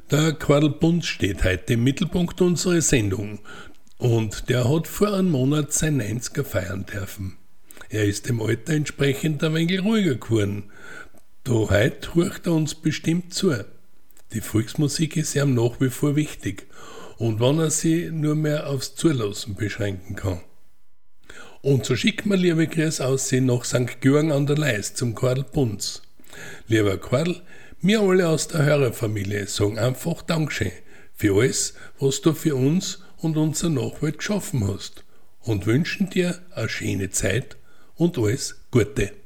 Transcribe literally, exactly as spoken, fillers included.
Der Karl Bunz steht heute im Mittelpunkt unserer Sendung und der hat vor einem Monat sein neunziger feiern dürfen. Er ist dem Alter entsprechend ein wenig ruhiger geworden. Da heute hört er uns bestimmt zu. Die Volksmusik ist ihm nach wie vor wichtig und wenn er sich nur mehr aufs Zulassen beschränken kann. Und so schickt mir liebe Grüße aus nach Sankt Georgen an der Leist zum Karl Bunz. Lieber Karl, wir alle aus der Hörerfamilie sagen einfach Dankeschön für alles, was du für uns und unsere Nachwelt geschaffen hast und wünschen dir eine schöne Zeit und alles Gute.